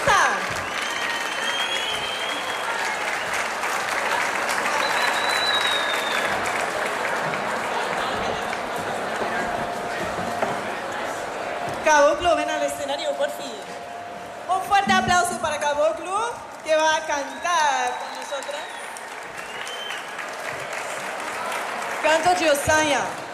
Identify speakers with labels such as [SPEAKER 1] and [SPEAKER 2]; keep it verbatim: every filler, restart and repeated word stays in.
[SPEAKER 1] está? Caboclo, ven al escenario, por fin. Un fuerte aplauso para Caboclo, que va a cantar con nosotras. Canto Diosanya.